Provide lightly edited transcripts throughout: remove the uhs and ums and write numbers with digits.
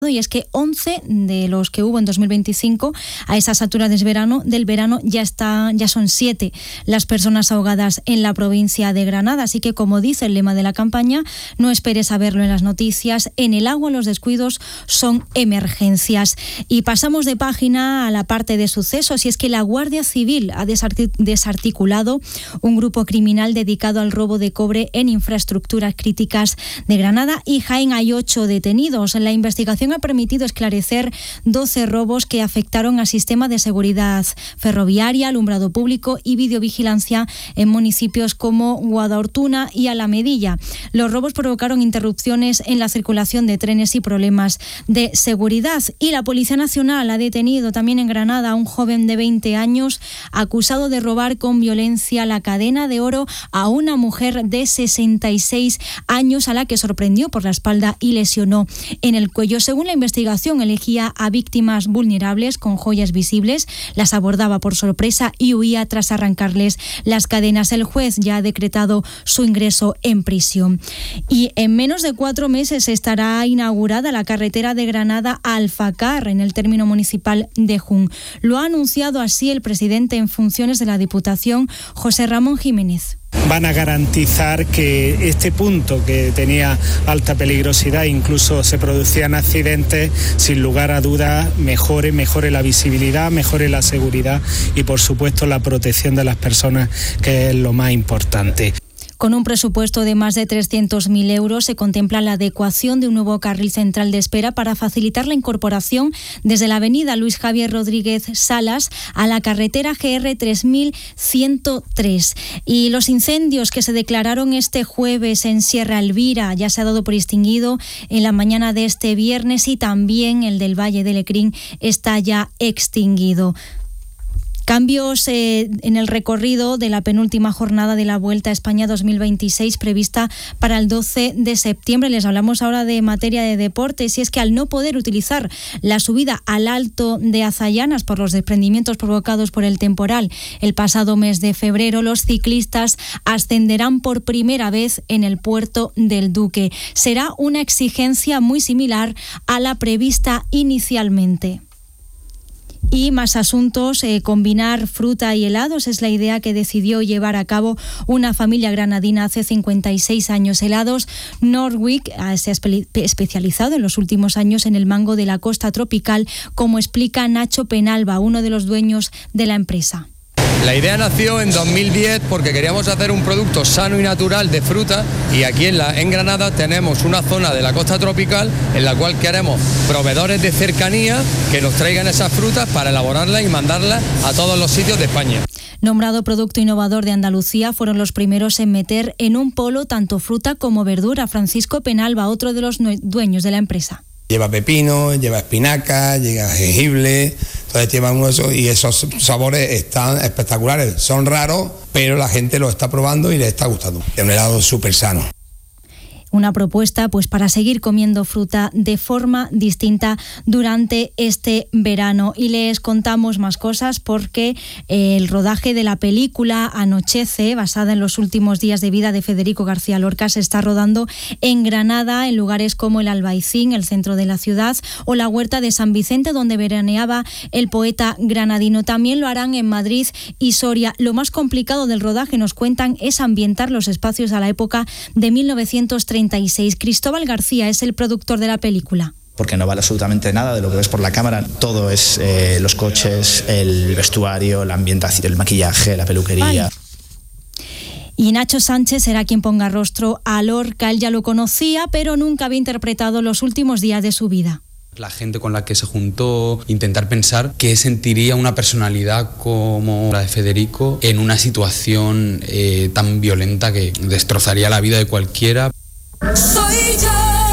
y es que 11 de los que hubo en 2025 a esas alturas del verano ya son 7 las personas ahogadas en la provincia de Granada. Así que, como dice el lema de la campaña, no esperes a verlo en las noticias, en el agua los descuidos son emergencias. Y pasamos de página a la parte de sucesos, y es que la Guardia Civil ha desarticulado un grupo criminal dedicado al robo de cobre en infraestructuras críticas de Granada y Jaén. Hay 8 detenidos. La investigación ha permitido esclarecer 12 robos que afectaron al sistema de seguridad ferroviaria, alumbrado público y videovigilancia en municipios como Guadalhortuna y Alamedilla. Los robos provocaron interrupciones en la circulación de trenes y problemas de seguridad. Y la Policía Nacional ha detenido también en Granada a un joven de 20 años acusado de robar con violencia la cadena de oro a una mujer de 66 años a la que sorprendió por la espalda y lesionó en el cuello. Según la investigación, elegía a víctimas vulnerables con joyas visibles, las abordaba por sorpresa y huía tras arrancarles las cadenas. El juez ya ha decretado su ingreso en prisión. Y en menos de 4 meses estará inaugurada la carretera de Granada a Alfacar, en el término municipal de Jun. Lo ha anunciado así el presidente en funciones de la Diputación, José Ramón Jiménez. Van a garantizar que este punto, que tenía alta peligrosidad, incluso se producían accidentes, sin lugar a dudas mejore la visibilidad, mejore la seguridad y, por supuesto, la protección de las personas, que es lo más importante. Con un presupuesto de más de 300.000 euros se contempla la adecuación de un nuevo carril central de espera para facilitar la incorporación desde la avenida Luis Javier Rodríguez Salas a la carretera GR 3103. Y los incendios que se declararon este jueves en Sierra Elvira ya se ha dado por extinguido en la mañana de este viernes, y también el del Valle de Lecrín está ya extinguido. Cambios en el recorrido de la penúltima jornada de la Vuelta a España 2026 prevista para el 12 de septiembre. Les hablamos ahora de materia de deportes, y es que al no poder utilizar la subida al Alto de Azayanas por los desprendimientos provocados por el temporal el pasado mes de febrero, los ciclistas ascenderán por primera vez en el Puerto del Duque. Será una exigencia muy similar a la prevista inicialmente. Y más asuntos, combinar fruta y helados es la idea que decidió llevar a cabo una familia granadina hace 56 años. Helados Norwick se ha especializado en los últimos años en el mango de la costa tropical, como explica Nacho Penalba, uno de los dueños de la empresa. La idea nació en 2010 porque queríamos hacer un producto sano y natural de fruta, y aquí en Granada tenemos una zona de la costa tropical en la cual queremos proveedores de cercanía que nos traigan esas frutas para elaborarlas y mandarlas a todos los sitios de España. Nombrado Producto Innovador de Andalucía, fueron los primeros en meter en un polo tanto fruta como verdura. Francisco Penalba, otro de los dueños de la empresa. Lleva pepino, lleva espinaca, lleva jengibre, entonces lleva y esos sabores están espectaculares. Son raros, pero la gente lo está probando y le está gustando. Es un helado súper sano. Una propuesta pues para seguir comiendo fruta de forma distinta durante este verano. Y les contamos más cosas porque el rodaje de la película Anochece, basada en los últimos días de vida de Federico García Lorca, se está rodando en Granada, en lugares como el Albaicín, el centro de la ciudad, o la Huerta de San Vicente, donde veraneaba el poeta granadino. También lo harán en Madrid y Soria. Lo más complicado del rodaje, nos cuentan, es ambientar los espacios a la época de 1936. Cristóbal García es el productor de la película. Porque no vale absolutamente nada de lo que ves por la cámara. Todo es los coches, el vestuario, la ambientación, el maquillaje, la peluquería. Ay. Y Nacho Sánchez será quien ponga rostro a Lorca. Él ya lo conocía, pero nunca había interpretado los últimos días de su vida. La gente con la que se juntó, intentar pensar qué sentiría una personalidad como la de Federico en una situación tan violenta que destrozaría la vida de cualquiera. Soy yo.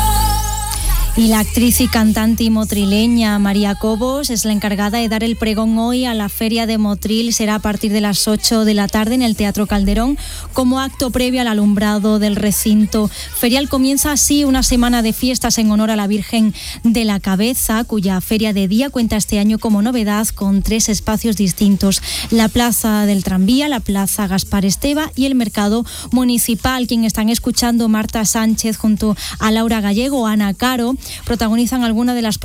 Y la actriz y cantante y motrileña María Cobos es la encargada de dar el pregón hoy a la Feria de Motril. Será a partir de las 8 de la tarde en el Teatro Calderón, como acto previo al alumbrado del recinto ferial. Comienza así una semana de fiestas en honor a la Virgen de la Cabeza, cuya feria de día cuenta este año como novedad con 3 espacios distintos: la Plaza del Tranvía, la Plaza Gaspar Esteva y el Mercado Municipal. Quien están escuchando, Marta Sánchez junto a Laura Gallego, Ana Caro, protagonizan algunas de las